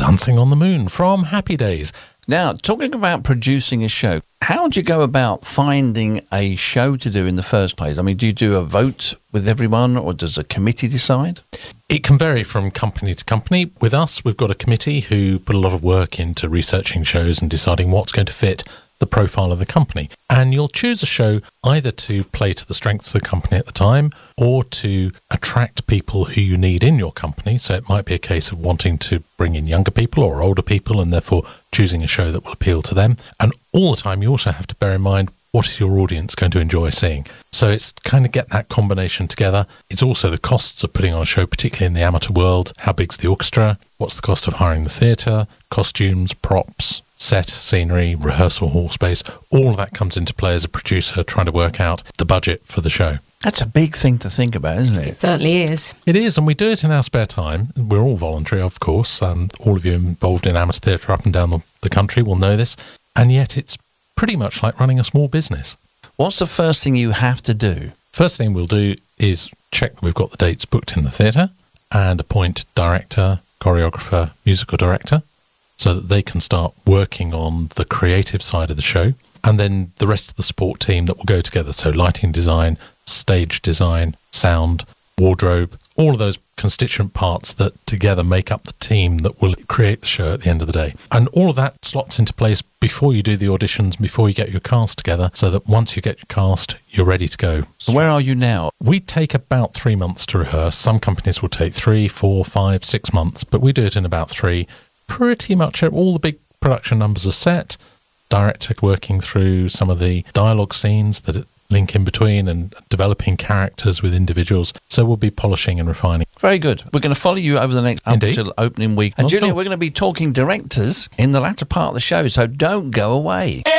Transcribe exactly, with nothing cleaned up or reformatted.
Dancing on the Moon from Happy Days. Now, talking about producing a show, how do you go about finding a show to do in the first place? I mean, do you do a vote with everyone, or does a committee decide? It can vary from company to company. With us, we've got a committee who put a lot of work into researching shows and deciding what's going to fit the profile of the company. And you'll choose a show either to play to the strengths of the company at the time or to attract people who you need in your company. So it might be a case of wanting to bring in younger people or older people and therefore choosing a show that will appeal to them. And all the time you also have to bear in mind, what is your audience going to enjoy seeing? So it's kind of get that combination together. It's also the costs of putting on a show, particularly in the amateur world. How big's the orchestra? What's the cost of hiring the theatre? Costumes, props, set, scenery, rehearsal hall space, all of that comes into play as a producer trying to work out the budget for the show. That's a big thing to think about, isn't it? It certainly is. It is, and we do it in our spare time. We're all voluntary, of course. Um, all of you involved in amateur theatre up and down the, the country will know this, and yet it's pretty much like running a small business. What's the first thing you have to do? First thing we'll do is check that we've got the dates booked in the theatre and appoint director, choreographer, musical director, so that they can start working on the creative side of the show. And then the rest of the support team that will go together, so lighting design, stage design, sound, wardrobe, all of those constituent parts that together make up the team that will create the show at the end of the day. And all of that slots into place before you do the auditions, before you get your cast together, so that once you get your cast, you're ready to go. So where are you now? We take about three months to rehearse. Some companies will take three, four, five, six months, but we do it in about three. Pretty much all the big production numbers are set. Director working through some of the dialogue scenes that link in between and developing characters with individuals. So we'll be polishing and refining. Very good. We're going to follow you over the next up Indeed. until opening week. And Not at Julia, all. we're going to be talking directors in the latter part of the show, so don't go away.